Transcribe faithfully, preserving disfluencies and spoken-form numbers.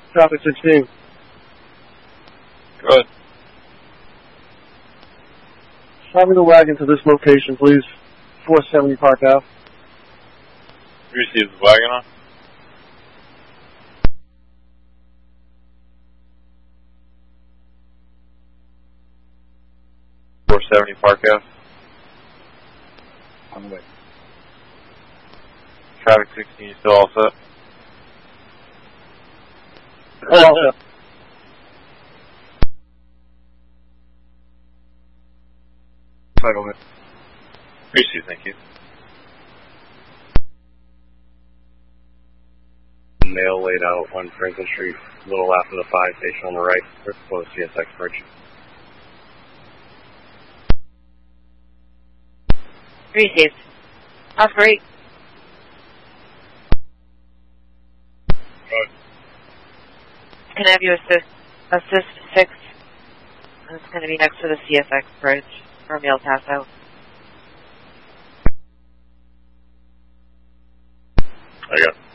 Traffic sixteen. Go ahead. Drive the wagon to this location, please. four seventy Park Ave. Receive the wagon on. four seventy Park Ave. On the way. Traffic sixteen, you still all set? Oh, all set. Entitlement. Receive, thank you. Mail laid out on Franklin Street, a little after the fire station on the right, or close to C S X Bridge. Received. Operate. Good. Can I have you assist, assist six? It's going to be next to the C S X bridge. Romeo pass out. I got it.